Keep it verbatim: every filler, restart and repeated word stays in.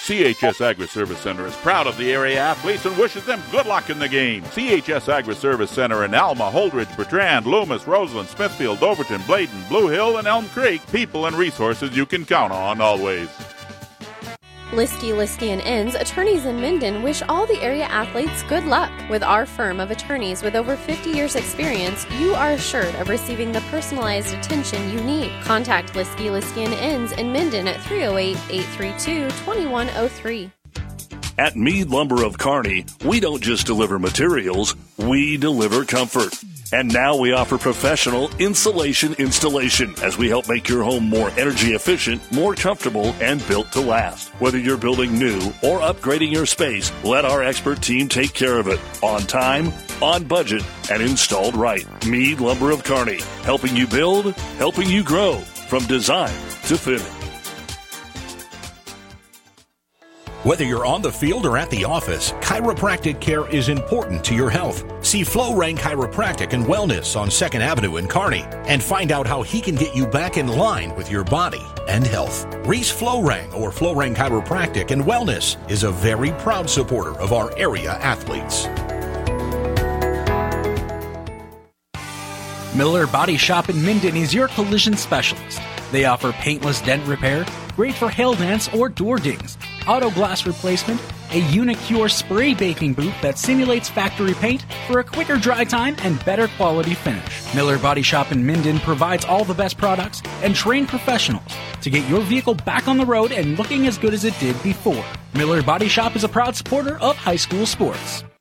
C H S Agri-Service Center is proud of the area athletes and wishes them good luck in the game. C H S Agri-Service Center in Alma, Holdridge, Bertrand, Loomis, Roseland, Smithfield, Overton, Bladen, Blue Hill, and Elm Creek. People and resources you can count on always. Liskey, Liskey and Inns, attorneys in Minden, wish all the area athletes good luck. With our firm of attorneys with over fifty years experience, you are assured of receiving the personalized attention you need. Contact Liskey, Liskey and Inns in Minden at three oh eight, eight three two, two one oh three. At Mead Lumber of Kearney, we don't just deliver materials, we deliver comfort. And now we offer professional insulation installation as we help make your home more energy efficient, more comfortable, and built to last. Whether you're building new or upgrading your space, let our expert team take care of it. On time, on budget, and installed right. Mead Lumber of Kearney, helping you build, helping you grow, from design to finish. Whether you're on the field or at the office, chiropractic care is important to your health. See Florang Chiropractic and Wellness on second Avenue in Kearney and find out how he can get you back in line with your body and health. Reese Florang or Florang Chiropractic and Wellness is a very proud supporter of our area athletes. Miller Body Shop in Minden is your collision specialist. They offer paintless dent repair, great for hail dents or door dings, auto glass replacement, a Unicure spray baking boot that simulates factory paint for a quicker dry time and better quality finish. Miller Body Shop in Minden provides all the best products and trained professionals to get your vehicle back on the road and looking as good as it did before. Miller Body Shop is a proud supporter of high school sports.